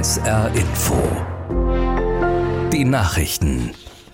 SR Info. Die Nachrichten.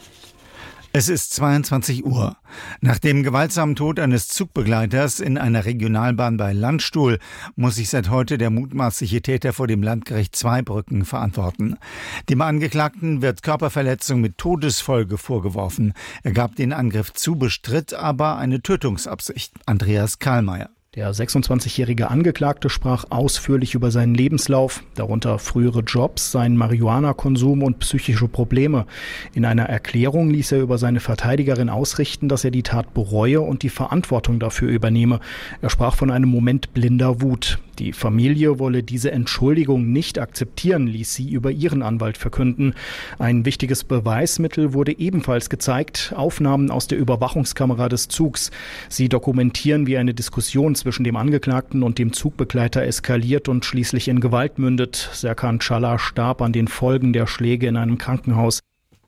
Es ist 22 Uhr. Nach dem gewaltsamen Tod eines Zugbegleiters in einer Regionalbahn bei Landstuhl muss sich seit heute der mutmaßliche Täter vor dem Landgericht Zweibrücken verantworten. Dem Angeklagten wird Körperverletzung mit Todesfolge vorgeworfen. Er gab den Angriff zu, bestritt aber eine Tötungsabsicht. Andreas Karlmeier. Der 26-jährige Angeklagte sprach ausführlich über seinen Lebenslauf, darunter frühere Jobs, seinen Marihuana-Konsum und psychische Probleme. In einer Erklärung ließ er über seine Verteidigerin ausrichten, dass er die Tat bereue und die Verantwortung dafür übernehme. Er sprach von einem Moment blinder Wut. Die Familie wolle diese Entschuldigung nicht akzeptieren, ließ sie über ihren Anwalt verkünden. Ein wichtiges Beweismittel wurde ebenfalls gezeigt, Aufnahmen aus der Überwachungskamera des Zugs. Sie dokumentieren, wie eine Diskussion zwischen dem Angeklagten und dem Zugbegleiter eskaliert und schließlich in Gewalt mündet. Serkan Çağlar starb an den Folgen der Schläge in einem Krankenhaus.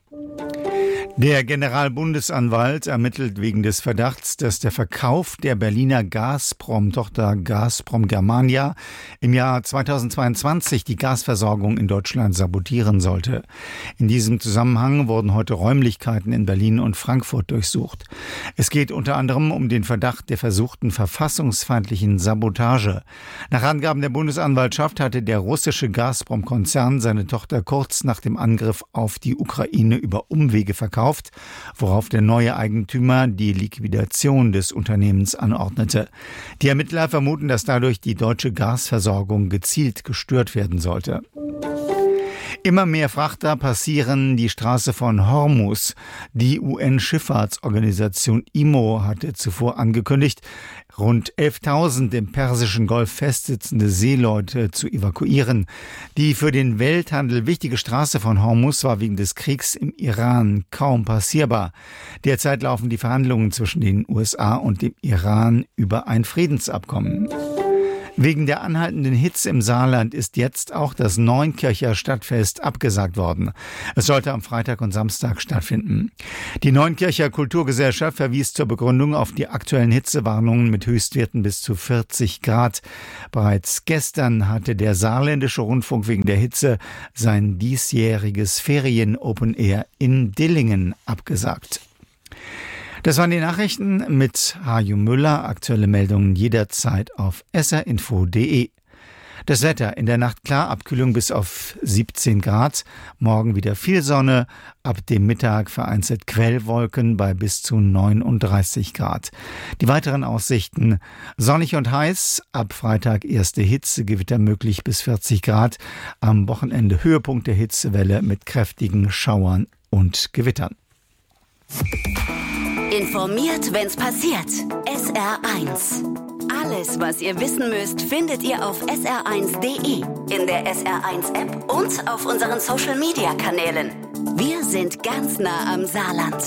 Der Generalbundesanwalt ermittelt wegen des Verdachts, dass der Verkauf der Berliner Gazprom-Tochter Gazprom Germania im Jahr 2022 die Gasversorgung in Deutschland sabotieren sollte. In diesem Zusammenhang wurden heute Räumlichkeiten in Berlin und Frankfurt durchsucht. Es geht unter anderem um den Verdacht der versuchten verfassungsfeindlichen Sabotage. Nach Angaben der Bundesanwaltschaft hatte der russische Gazprom-Konzern seine Tochter kurz nach dem Angriff auf die Ukraine über Umwege verkauft, worauf der neue Eigentümer die Liquidation des Unternehmens anordnete. Die Ermittler vermuten, dass dadurch die deutsche Gasversorgung gezielt gestört werden sollte. Immer mehr Frachter passieren die Straße von Hormuz. Die UN-Schifffahrtsorganisation IMO hatte zuvor angekündigt, rund 11.000 im Persischen Golf festsitzende Seeleute zu evakuieren. Die für den Welthandel wichtige Straße von Hormuz war wegen des Kriegs im Iran kaum passierbar. Derzeit laufen die Verhandlungen zwischen den USA und dem Iran über ein Friedensabkommen. Wegen der anhaltenden Hitze im Saarland ist jetzt auch das Neunkircher Stadtfest abgesagt worden. Es sollte am Freitag und Samstag stattfinden. Die Neunkircher Kulturgesellschaft verwies zur Begründung auf die aktuellen Hitzewarnungen mit Höchstwerten bis zu 40 Grad. Bereits gestern hatte der Saarländische Rundfunk wegen der Hitze sein diesjähriges Ferien-Open Air in Dillingen abgesagt. Das waren die Nachrichten mit Hajo Müller. Aktuelle Meldungen jederzeit auf srinfo.de. Das Wetter: in der Nacht klar, Abkühlung bis auf 17 Grad. Morgen wieder viel Sonne, ab dem Mittag vereinzelt Quellwolken bei bis zu 39 Grad. Die weiteren Aussichten: sonnig und heiß, ab Freitag erste Hitzegewitter möglich bis 40 Grad. Am Wochenende Höhepunkt der Hitzewelle mit kräftigen Schauern und Gewittern. Informiert, wenn's passiert. SR1. Alles, was ihr wissen müsst, findet ihr auf sr1.de, in der SR1-App und auf unseren Social-Media-Kanälen. Wir sind ganz nah am Saarland.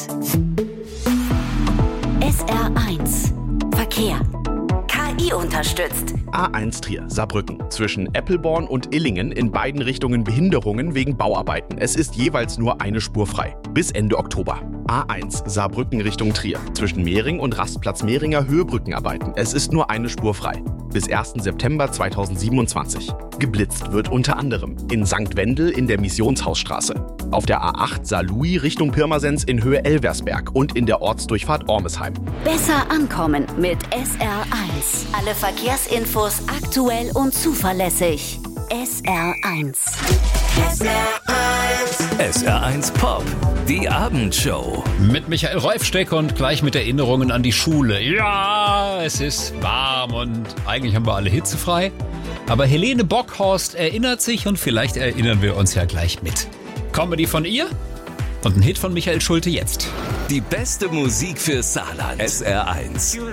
SR1. Verkehr. KI unterstützt. A1 Trier, Saarbrücken. Zwischen Eppelborn und Illingen in beiden Richtungen Behinderungen wegen Bauarbeiten. Es ist jeweils nur eine Spur frei. Bis Ende Oktober. A1 Saarbrücken Richtung Trier. Zwischen Mehring und Rastplatz Mehringer Höhebrückenarbeiten. Es ist nur eine Spur frei. Bis 1. September 2027. Geblitzt wird unter anderem in St. Wendel in der Missionshausstraße, auf der A8 Saarlouis Richtung Pirmasens in Höhe Elversberg und in der Ortsdurchfahrt Ormesheim. Besser ankommen mit SR1. Alle Verkehrsinfos aktuell und zuverlässig. SR1. SR1 Pop, die Abendshow. Mit Michael Reufsteck und gleich mit Erinnerungen an die Schule. Ja, es ist warm und eigentlich haben wir alle hitzefrei. Aber Helene Bockhorst erinnert sich und vielleicht erinnern wir uns ja gleich mit. Comedy von ihr und ein Hit von Michael Schulte jetzt. Die beste Musik für Saarland. SR1.